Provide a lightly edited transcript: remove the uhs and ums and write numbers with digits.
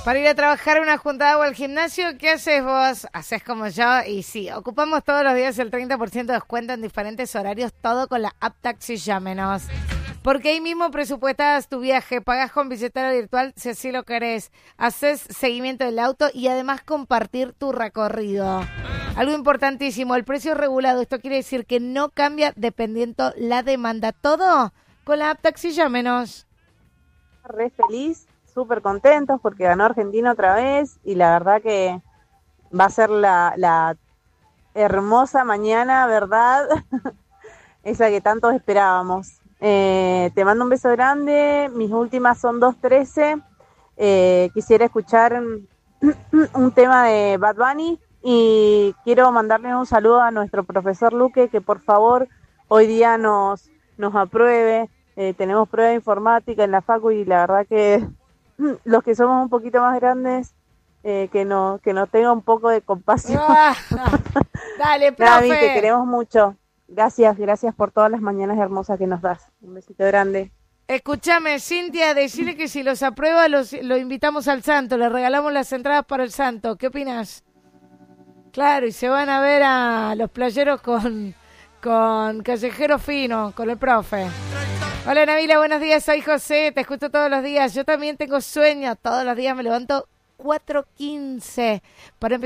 Para ir a trabajar una juntada o al gimnasio, ¿qué haces vos? Haces como yo y sí, ocupamos todos los días el 30% de descuento en diferentes horarios, todo con la app Taxi Llámenos. Porque ahí mismo presupuestas tu viaje, pagás con billetera virtual si así lo querés, haces seguimiento del auto y además compartir tu recorrido. Algo importantísimo, el precio es regulado, esto quiere decir que no cambia dependiendo la demanda. Todo con la app Taxi Llámenos. Re feliz, súper contentos porque ganó Argentina otra vez y la verdad que va a ser la hermosa mañana, ¿verdad? Esa que tantos esperábamos. Te mando un beso grande, mis últimas son 2:13. Quisiera escuchar un tema de Bad Bunny y quiero mandarle un saludo a nuestro profesor Luque, que por favor hoy día nos apruebe. Tenemos prueba de informática en la facu y la verdad que los que somos un poquito más grandes, que nos tenga un poco de compasión. Dale, profe. Gaby, te queremos mucho. Gracias por todas las mañanas hermosas que nos das. Un besito grande. Escúchame, Cintia, decirle que si los aprueba lo invitamos al santo, le regalamos las entradas para el santo. ¿Qué opinas? Claro, y se van a ver a los playeros con Callejero Fino, con el profe. Hola Nabila, buenos días, soy José, te escucho todos los días. Yo también tengo sueño, todos los días me levanto 4:15 para empezar.